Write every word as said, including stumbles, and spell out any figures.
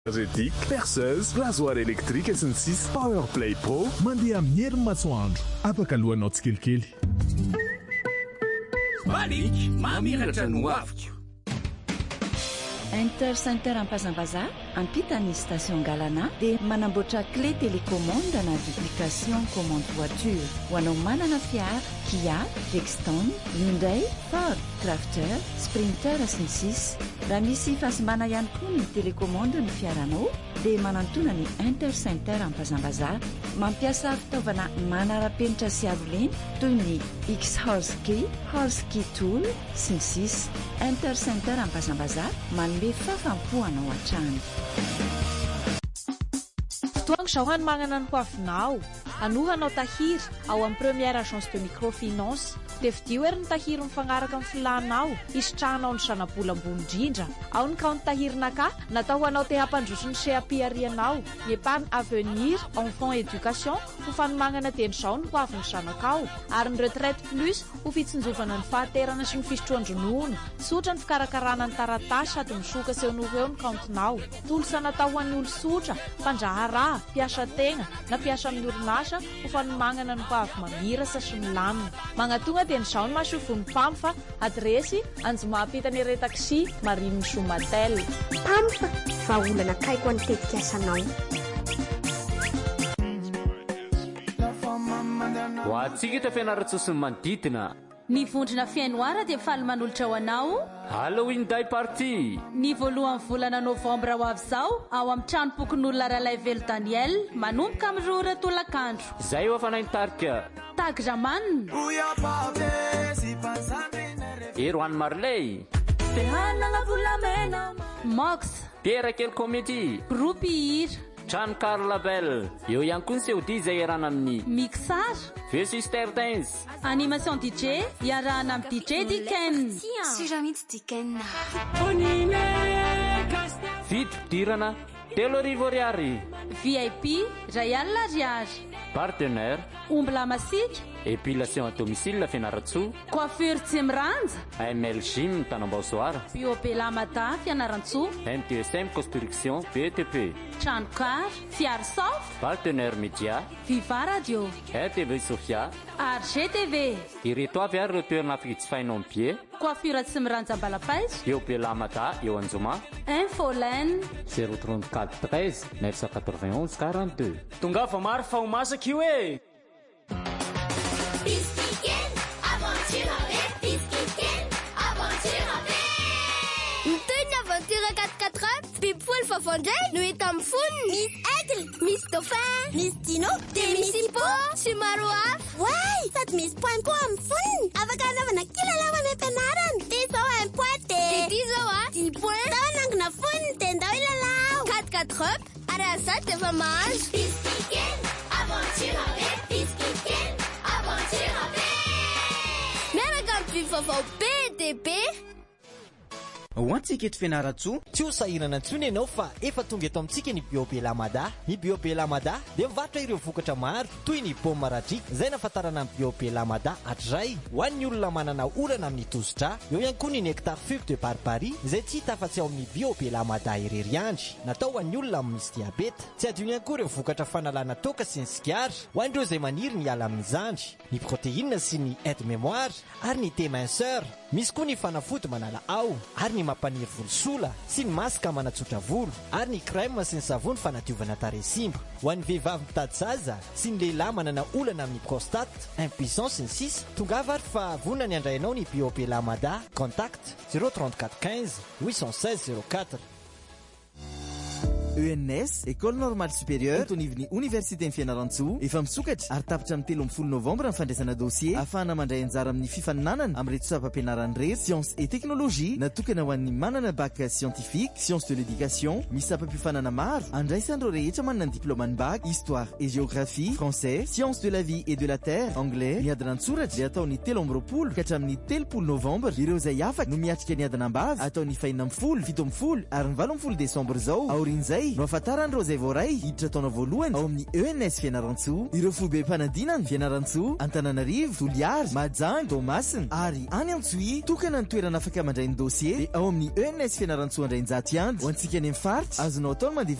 énergétique, perceuse, rasoir électrique S N six Powerplay Pro mandeha amin'ny herin'ny masoandro. Afaka alohanao tsikelikely. Malik, mamiratra no aviko. Inter Center Ampazambaza, ampitany station Galana dia manamboatra clé télécommande na application commande voiture. Ho anao manana fiara, Kia, Rexton, Hyundai, Ford, Crafter, Sprinter S N six. Raha misy fahasimana ihany koa ny télécommande ny fiaranao dia manantona ny Inter Center Ampazambaza mampiasa fitaovana manara-penitra sy aroleny toy ny X-Horse-Key, Horse-Key Tool sy ny sisa. Inter Center Ampazambaza manome fafampoanao an-trano. Fotoagna sahoany magnana ny hoavinao anohanao tahiry ao amin'ny première agence de microfinance dia vidio ery ny tahiry mifagnaraka amin'ny filanao isitrahanao ny sanabola ambony indrindra ao ny compte tahirinaka natao ho anao te hampandroso ny seapiarianao ny épargne avenir enfant éducation ho fanomagnana tenizao ny hoavin'ny sanakao ary ny retraite plus ho fitsinjovana ny fahaterana sy ny fisotroan-dronono sotra ny fikarakarana ny taratasy sady misoka sehonoho eo ny comptenao tolosa natao ho an'ny olo sotra fandraharaha mpiasa tegna na mpiasa amin'ny orinasa ho fanomagnana ny hoavy mamirasa sy milamina magnatonga tenizao ny masofony pamfa adresy anjomahampitany re taxi mariny somatel pamfa vaolana kaiko any tetika asanao ho atsika eto fianaratsosiny manodidina ny vondrona fiainoara dia faly manolotra ho anao Halloween day party ny voalohan'ny volana novambra ho avy izao ao amin'ny trano pokon'olona ralay velo Daniel manomboka amin'ny roa retolakandro izay ho afanainy tarika tagramanina Erwan Marley Tehanana volamena Mox Pierre Quel Comédie Groupe Hira Trano Carla Bell eo ihany koa ny sehodia izay iarana amin'ny Mixar Sister Dance Animation D J iarana amin'ny D J Diken Siramity Diken Vito dirana telo arivo ariary V I P ray alina ariary Partenaire Ombla Masika Épilation à domicile Fianaratsoa Coiffure Tsimranja M L Gym Tanambaosoara B O P Lamada Fianaratsoa M T S M Construction B T P Trancar Fiarsoft Partenaire Média Viva Radio R T V Sofia R G T V Ireto avy ary ireo toerana afaka jifainao amin'ny pied Coiffure Tsimranja Balapaiso B O P Lamada eo Anjoma Infolen zéro trente-quatre treize neuf cent quatre-vingt-onze quarante-deux Tonga fa maro fa ho masaka io e Biskiken, aventure avec Biskiken, aventure avec Miteny aventure quatre quatre heures Pipful fafandray no hita amin'ny foniny Miss Aigle, Miss Dauphin, Miss Dino dia Miss Hippo sy maro hafa Way, sady misy poimpo amin'ny foniny afaka anaovana kilalao amin'ny ampianarana dia zao un point dia dia zao a dix point zao anangona foniny dia ndao ilalao quatre quatre heures ary azady dia efa mahazo Biskiken, aventure avec Biskiken, aventure avec miaraka amin'ny bivavao B D B ho antsika eto Fianaratsoa tsy ho sahirana intsony ianao fa efa tonga eto amintsika ny B O P Lamada ny B O P Lamada dia mivarotra ireo vokatra maro toy ny paoma maradrika izay nahafantarana amin'ny B O P Lamada hatray ho an'ny olona manana olana amin'ny tosidra eo ihany koa ny nectar fube de barbarie izay tsy hita afa-tsy ao amin'ny B O P Lamada irery andry natao ho an'ny olona misy diabeta tsy adino ihany koa ireo vokatra fanalana toka sy ny sigara ho an'ireo izay maniry miala amin'ny zandry ny protéine sy ny aide mémoire ary ny thé minceur misy koa ny fanafody manala ao ary ny mampaniry volosola sy ny masaka manatsotra volo ary ny crème sy ny savony fanadiovana taresimba ho an'ny vehivavy mitady zaza sy ny lehilahy manana olana amin'ny prostate impuissance sy ny sisa tongava ary fa vonona ny andrainao ny B O P Lamada contact zéro trente-quatre quinze huit cent seize zéro quatre E N S École Normale Supérieure tonivon'ny Université ny Fianaratsoa efa misokatra ary tapitra amin'ny telo ambin'ny folo novambra ny fandraisana dossier ahafahana mandray anjara amin'ny fifaninanana amin'ny reto sapam-pianarana rery sciences et technologie natokana ho an'ny manana bac scientifique sciences de l'éducation misy sapam-pifanana maro andraisan'ireo rehetra manana ny diplôme bac histoire et géographie français sciences de la vie et de la terre anglais miadana antsoratra dia ataon'ny telo amby roapolo ka hatramin'ny telopolo novambra ireo izay afaka no miatrika ny adana ambavy ataon'ny faina amin'ny folo fito amin'ny folo ary ny valo amin'ny folo desambra zao aorian'izay voaray no afantaran'ireo zay voaray hiditra taona voalohany ao amin'ny E N S Fianarantsoa ireo foibe mpanadinana Fianarantsoa Antananarivo Toliary Mahajanga Toamasina ary any Antsohihy tokana ny toerana afaka mandray ny dossier dia ao amin'ny E N S Fianarantsoa Andrainjato ihany ho antsika any amin'ny faritra azonao atao mandeha